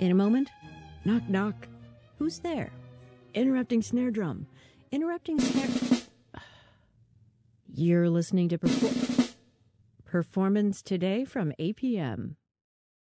In a moment, Knock, knock. who's there? Interrupting snare drum. Interrupting snare. You're listening to Performance Today from APM.